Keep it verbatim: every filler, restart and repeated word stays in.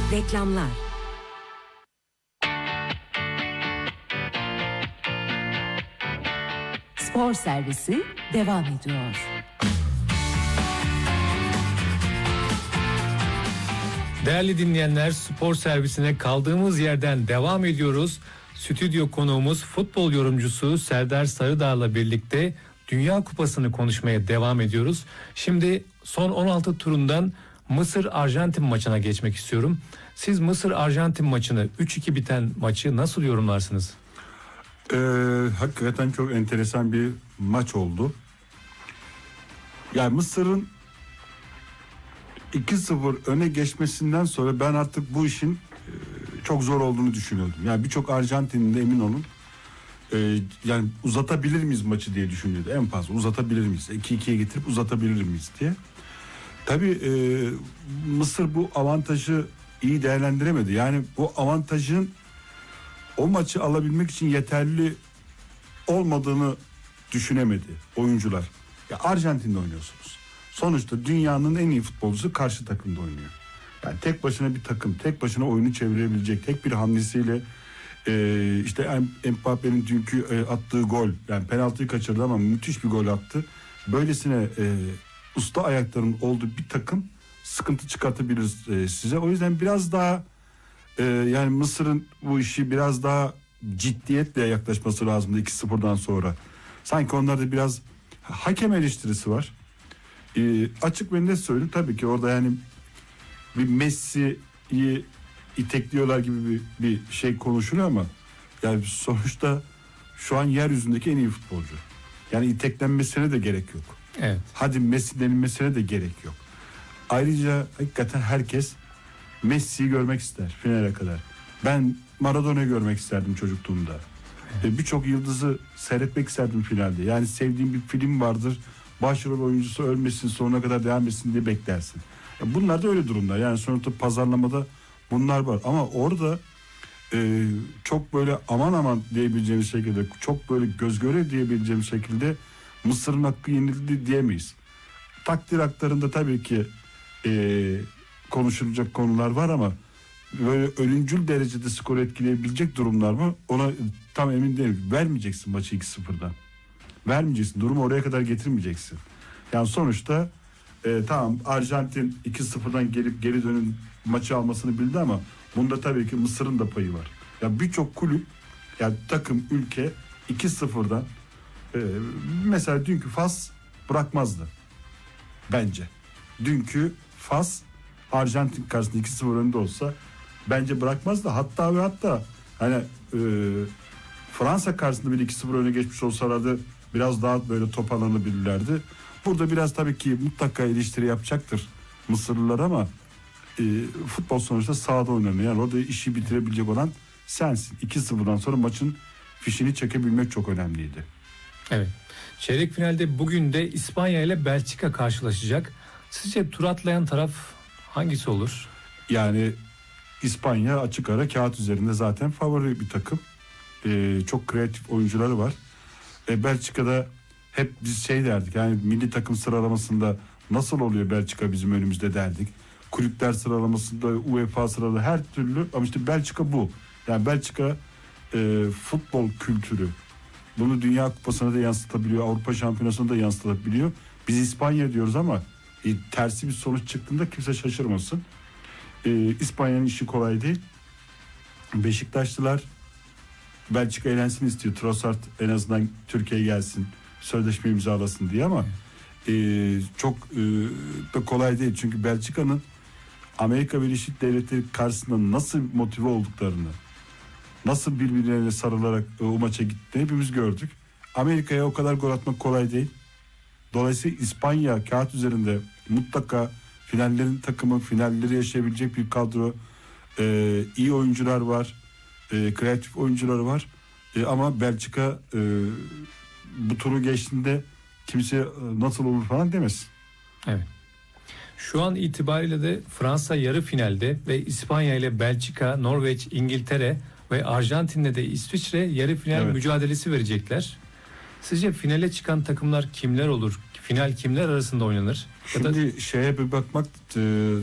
Reklamlar. Spor servisi devam ediyor. Değerli dinleyenler, spor servisine kaldığımız yerden devam ediyoruz. Stüdyo konuğumuz futbol yorumcusu Serdar Sarıdağ'la birlikte Dünya Kupası'nı konuşmaya devam ediyoruz. Şimdi son on altı turundan Mısır-Arjantin maçına geçmek istiyorum. Siz Mısır-Arjantin maçını üç iki biten maçı nasıl yorumlarsınız? Ee, hakikaten çok enteresan bir maç oldu. Yani Mısır'ın iki sıfır öne geçmesinden sonra ben artık bu işin e, çok zor olduğunu düşünüyordum. Yani birçok Arjantin'in de emin olun e, yani uzatabilir miyiz maçı diye düşünüyordu. En fazla uzatabilir miyiz? iki ikiye getirip uzatabilir miyiz diye. Tabii e, Mısır bu avantajı iyi değerlendiremedi. Yani bu avantajın o maçı alabilmek için yeterli olmadığını düşünemedi oyuncular. Ya Arjantin'de oynuyorsunuz. Sonuçta dünyanın en iyi futbolcusu karşı takımda oynuyor. Yani tek başına bir takım, tek başına oyunu çevirebilecek, tek bir hamlesiyle e, işte Mbappe'nin dünkü e, attığı gol, yani penaltıyı kaçırdı ama müthiş bir gol attı. Böylesine e, usta ayaklarının olduğu bir takım sıkıntı çıkartabilir e, size. O yüzden biraz daha e, yani Mısır'ın bu işi biraz daha ciddiyetle yaklaşması lazımdı iki sıfırdan sonra. Sanki onlarda biraz hakem eleştirisi var. E, açık ve net söyleyeyim, tabii ki orada yani bir Messi'yi itekliyorlar gibi bir, bir şey konuşuluyor ama yani sonuçta şu an yeryüzündeki en iyi futbolcu. Yani iteklenmesine de gerek yok. Evet. Hadi Messi denilmesine de gerek yok. Ayrıca hakikaten herkes Messi'yi görmek ister finale kadar. Ben Maradona'yı görmek isterdim çocukluğumda. Evet. Birçok yıldızı seyretmek isterdim finalde. Yani sevdiğim bir film vardır. Başrol oyuncusu ölmesin, sonuna kadar devam etsin diye beklersin. Bunlar da öyle durumlar. Yani sonuçta pazarlamada bunlar var. Ama orada e, çok böyle aman aman diyebileceğimiz şekilde, çok böyle göz göre diyebileceğimiz şekilde Mısır'ın hakkı yenildi diyemeyiz. Takdir haklarında tabii ki e, konuşulacak konular var ama böyle ölümcül derecede skor etkileyebilecek durumlar mı? Ona tam emin değilim. Vermeyeceksin maçı iki sıfırdan. Vermeyeceksin. Durumu oraya kadar getirmeyeceksin. Yani sonuçta e, tamam Arjantin iki sıfırdan gelip geri dönün maçı almasını bildi ama bunda tabii ki Mısır'ın da payı var. Ya birçok kulüp, yani takım, ülke iki sıfırdan e, mesela dünkü Fas bırakmazdı. Bence. Dünkü Fas Arjantin karşısında iki sıfır önde olsa bence bırakmazdı. Hatta ve hatta hani e, Fransa karşısında bir iki sıfır öne geçmiş olsalardı biraz daha böyle toparlanabilirlerdi. Burada biraz tabii ki mutlaka eleştiri yapacaktır Mısırlılar ama e, futbol sonuçta sahada oynanıyor. Yani orada işi bitirebilecek olan sensin. iki sıfırdan sonra maçın fişini çekebilmek çok önemliydi. Evet. Çeyrek finalde bugün de İspanya ile Belçika karşılaşacak. Sizce tur atlayan taraf hangisi olur? Yani İspanya açık ara kağıt üzerinde zaten favori bir takım. Ee, çok kreatif oyuncuları var. Ee, Belçika'da hep biz şey derdik, yani milli takım sıralamasında nasıl oluyor Belçika bizim önümüzde derdik. Kulüpler sıralamasında, UEFA sıralamasında her türlü, ama işte Belçika bu. Yani Belçika e, futbol kültürü. Bunu Dünya Kupası'na da yansıtabiliyor, Avrupa Şampiyonası'na da yansıtabiliyor. Biz İspanya diyoruz ama e, tersi bir sonuç çıktığında kimse şaşırmasın. E, İspanya'nın işi kolay değil. Beşiktaşlılar Belçika elensin istiyor. Trossard en azından Türkiye'ye gelsin, sözleşme imzalasın diye ama e, çok e, da kolay değil. Çünkü Belçika'nın Amerika Birleşik Devletleri karşısında nasıl motive olduklarını, nasıl birbirlerine sarılarak e, o maça gittiğini hepimiz gördük. Amerika'ya o kadar gol atmak kolay değil. Dolayısıyla İspanya kağıt üzerinde mutlaka finallerin takımı, finalleri yaşayabilecek bir kadro, e, iyi oyuncular var, e, kreatif oyuncuları var. E, ama Belçika e, bu turu geçtiğinde kimse e, nasıl olur falan demesin. Evet. Şu an itibariyle de Fransa yarı finalde ve İspanya ile Belçika, Norveç, İngiltere ve Arjantin'le de İsviçre yarı final evet. mücadelesi verecekler. Sizce finale çıkan takımlar kimler olur? Final kimler arasında oynanır? Şimdi ya da... şeye bir bakmak e,